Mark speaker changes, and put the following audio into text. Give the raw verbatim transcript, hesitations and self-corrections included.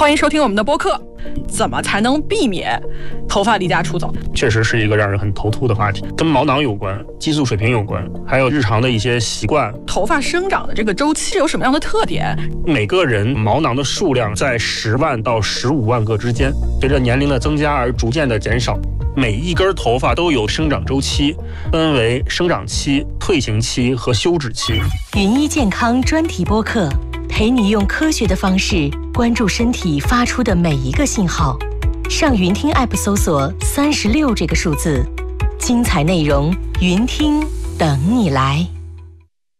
Speaker 1: 欢迎收听我们的播客。怎么才能避免头发离家出走？
Speaker 2: 确实是一个让人很头秃的话题，跟毛囊有关，激素水平有关，还有日常的一些习惯。
Speaker 1: 头发生长的这个周期有什么样的特点？
Speaker 2: 每个人毛囊的数量在十万到十五万个之间，随着年龄的增加而逐渐的减少。每一根头发都有生长周期，分为生长期、退行期和休止期。
Speaker 3: 云医健康专题播客，陪你用科学的方式关注身体发出的每一个信号。上云听 App 搜索三十六这个数字，精彩内容云听等你来。